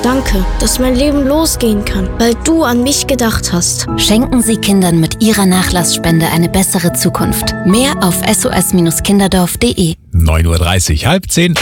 Danke, dass mein Leben losgehen kann, weil du an mich gedacht hast. Schenken Sie Kindern mit Ihrer Nachlassspende eine bessere Zukunft. Mehr auf sos-kinderdorf.de. 9:30 Uhr, 9:30.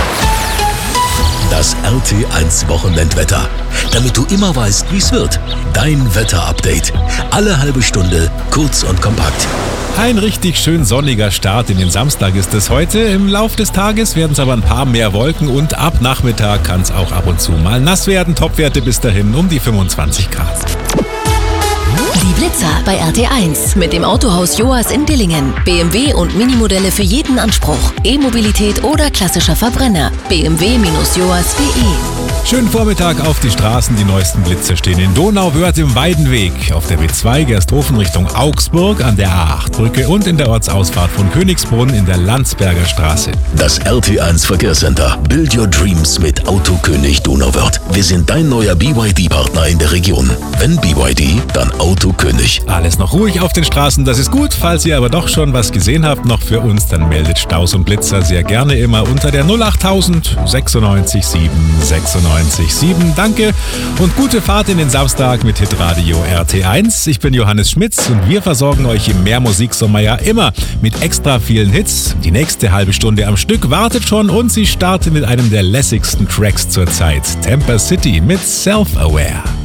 Das RT1 Wochenendwetter. Damit du immer weißt, wie es wird. Dein Wetterupdate. Alle halbe Stunde, kurz und kompakt. Ein richtig schön sonniger Start in den Samstag ist es heute. Im Lauf des Tages werden es aber ein paar mehr Wolken und ab Nachmittag kann es auch ab und zu mal nass werden. Topwerte bis dahin um die 25 Grad. Die Blitzer bei RT1 mit dem Autohaus Joas in Dillingen. BMW und Minimodelle für jeden Anspruch. E-Mobilität oder klassischer Verbrenner. bmw-joas.de. Schönen Vormittag auf die Straßen. Die neuesten Blitzer stehen in Donauwörth im Weidenweg, auf der B2 Gersthofen Richtung Augsburg, an der A8-Brücke und in der Ortsausfahrt von Königsbrunn in der Landsberger Straße. Das RT1 Verkehrscenter. Build your dreams mit Autokönig Donauwörth. Wir sind dein neuer BYD-Partner in der Region. Wenn BYD, dann Autokönig. Alles noch ruhig auf den Straßen, das ist gut. Falls ihr aber doch schon was gesehen habt, noch für uns, dann meldet Staus und Blitzer sehr gerne immer unter der 08000 96 7 96 7. Danke und gute Fahrt in den Samstag mit Hitradio RT1. Ich bin Johannes Schmitz und wir versorgen euch im Mehrmusiksommer ja immer mit extra vielen Hits. Die nächste halbe Stunde am Stück wartet schon und sie startet mit einem der lässigsten Tracks zur Zeit. Temper City mit Self-Aware.